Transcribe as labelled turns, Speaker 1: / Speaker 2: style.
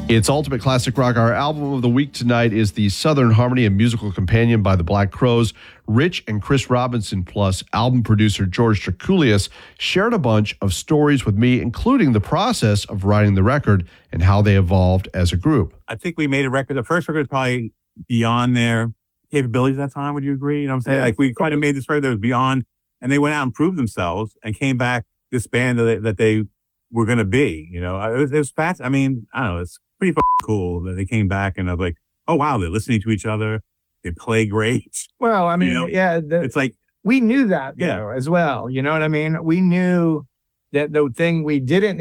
Speaker 1: It's Ultimate Classic Rock. Our album of the week tonight is the Southern Harmony, a musical companion by the Black Crowes. Rich and Chris Robinson, plus album producer George Drakoulias, shared a bunch of stories with me, including the process of writing the record and how they evolved as a group.
Speaker 2: I think we made a record. The first record is probably beyond their capabilities at that time. Would you agree? You know what I'm saying? Like, we kind of made this record that was beyond, and they went out and proved themselves and came back this band that they were going to be. You know, it was fast. I mean, I don't know. It's pretty cool that they came back and I was like, oh wow, they're listening to each other. They play great.
Speaker 3: Well, I mean,
Speaker 2: you know? It's like,
Speaker 3: we knew that though, as well. You know what I mean? We knew that the thing we didn't